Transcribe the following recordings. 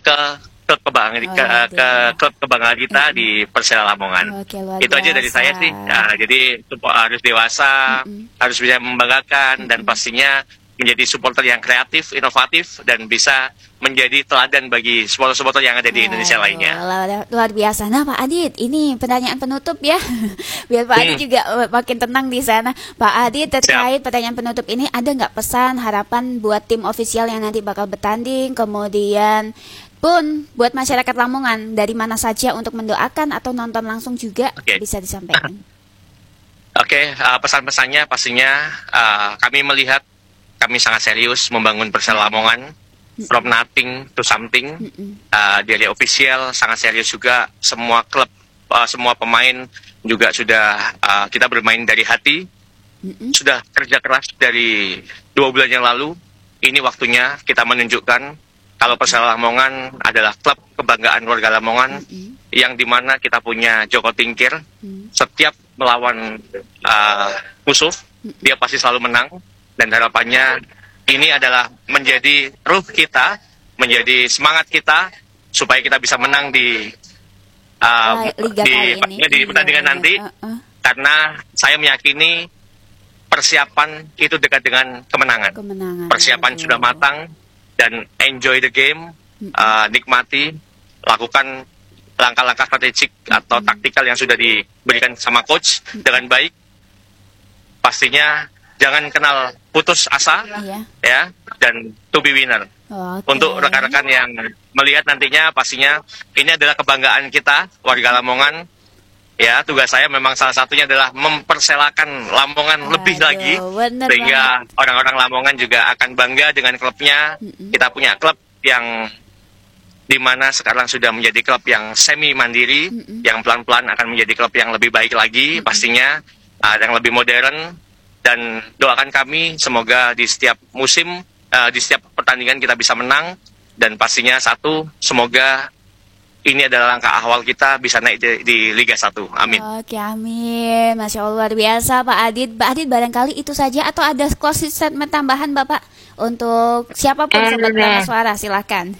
ke klub kebanggaan klub kebanggaan kita di Persela Lamongan. Oke, luar Itu aja dari saya biasa. sih. Jadi harus dewasa, harus bisa membanggakan dan pastinya menjadi supporter yang kreatif, inovatif dan bisa menjadi teladan bagi supporter-supporter yang ada di Indonesia lainnya. Luar biasa. Nah, Pak Adit, ini pertanyaan penutup ya. Biar Pak Adit juga makin tenang di sana. Pak Adit, terkait pertanyaan penutup ini, ada nggak pesan, harapan buat tim ofisial yang nanti bakal bertanding, kemudian pun buat masyarakat Lamongan dari mana saja untuk mendoakan atau nonton langsung juga bisa disampaikan. Pesan-pesannya pastinya kami melihat kami sangat serius membangun Persela Lamongan from nothing to something. Dari official sangat serius juga, semua klub, semua pemain juga sudah kita bermain dari hati, sudah kerja keras dari 2 bulan yang lalu. Ini waktunya kita menunjukkan kalau Persela Lamongan adalah klub kebanggaan warga Lamongan, yang dimana kita punya Joko Tingkir. Setiap melawan musuh, dia pasti selalu menang. Dan harapannya ini adalah menjadi ruh kita, menjadi semangat kita supaya kita bisa menang di pertandingan nanti. Karena saya meyakini persiapan itu dekat dengan kemenangan. Persiapan sudah matang dan enjoy the game, nikmati, lakukan langkah-langkah strategik atau taktikal yang sudah diberikan sama coach dengan baik. Pastinya jangan kenal putus asa, ya, dan to be winner. Untuk rekan-rekan yang melihat nantinya, pastinya ini adalah kebanggaan kita warga Lamongan. Ya, tugas saya memang salah satunya adalah memperselakan Lamongan lebih lagi, sehingga orang-orang Lamongan juga akan bangga dengan klubnya. Kita punya klub yang dimana sekarang sudah menjadi klub yang semi mandiri, yang pelan-pelan akan menjadi klub yang lebih baik lagi, pastinya yang lebih modern. Dan doakan kami semoga di setiap musim, di setiap pertandingan kita bisa menang. Dan pastinya satu, semoga ini adalah langkah awal kita bisa naik di Liga 1. Amin. Oke, amin. Masya Allah, luar biasa Pak Adit. Pak Adit, barangkali itu saja atau ada closing statement tambahan Bapak untuk siapapun sobat Pramas Suara, silakan.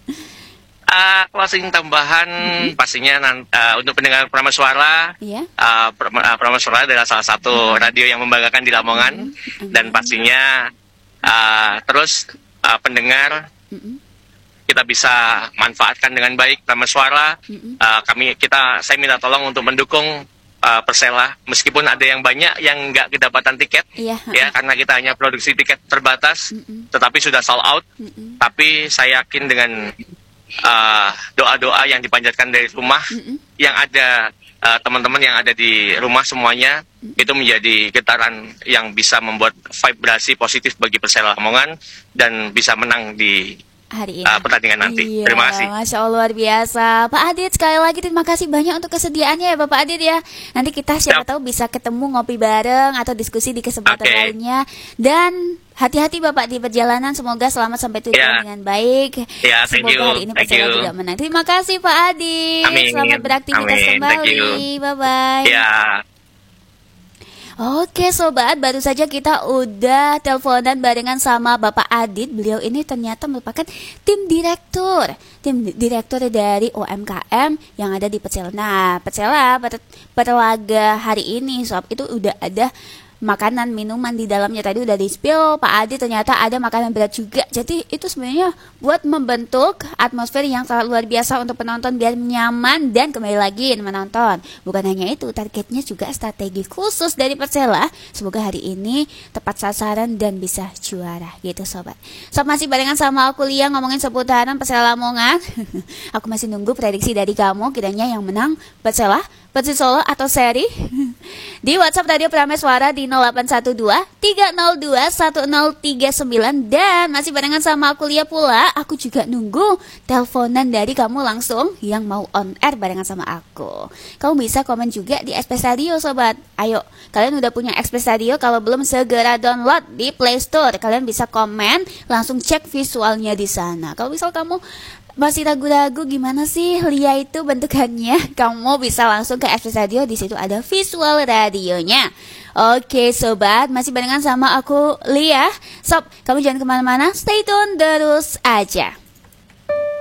Closing tambahan pastinya untuk pendengar Pramas Suara. Pramas Suara adalah salah satu radio yang membanggakan di Lamongan. Dan pastinya terus pendengar kita bisa manfaatkan dengan baik Pramas Suara. Saya minta tolong untuk mendukung Persela, meskipun ada yang banyak yang nggak kedapatan tiket, ya, karena kita hanya produksi tiket terbatas, tetapi sudah sold out. Tapi saya yakin dengan doa-doa yang dipanjatkan dari rumah, yang ada teman-teman yang ada di rumah semuanya, itu menjadi getaran yang bisa membuat vibrasi positif bagi Persela Lamongan dan bisa menang di hari ini pertandingan nanti. Terima kasih. Masya Allah, luar biasa Pak Adit. Sekali lagi terima kasih banyak untuk kesediaannya ya Bapak Adit ya. Nanti kita siapa tahu bisa ketemu ngopi bareng atau diskusi di kesempatan lainnya. Dan hati-hati Bapak di perjalanan, semoga selamat sampai tujuan dengan baik. Semoga hari ini Persela juga menang. Terima kasih Pak Adit. Selamat beraktivitas kembali. Bye-bye. Oke sobat, baru saja kita udah teleponan barengan sama Bapak Adit. Beliau ini ternyata merupakan tim direktur dari UMKM yang ada di Persela. Nah, Persela pada laga hari ini sob, itu udah ada makanan, minuman di dalamnya. Tadi udah di-spill Pak Adi, ternyata ada makanan berat juga. Jadi itu sebenarnya buat membentuk atmosfer yang sangat luar biasa untuk penonton biar nyaman dan kembali lagi menonton. Bukan hanya itu, targetnya juga strategi khusus dari Persela. Semoga hari ini tepat sasaran dan bisa juara gitu sobat. Sob masih barengan sama aku Lia ngomongin seputaran Persela Lamongan. Aku masih nunggu prediksi dari kamu, kiranya yang menang Persela, Persis Solo atau Seri? Di WhatsApp Radio Pramas Suara di 0812 302 1039. Dan masih barengan sama aku Lia pula. Aku juga nunggu teleponan dari kamu langsung yang mau on air barengan sama aku. Kamu bisa komen juga di Express Radio sobat. Ayo, kalian udah punya Express Radio? Kalau belum, segera download di Play Store. Kalian bisa komen, langsung cek visualnya di sana. Kalau misal kamu masih ragu-ragu gimana sih Lia itu bentukannya, kamu bisa langsung ke Express Radio, di situ ada visual radionya. Oke sobat, masih barengan sama aku Lia. Sob, kamu jangan kemana-mana, stay tune terus aja.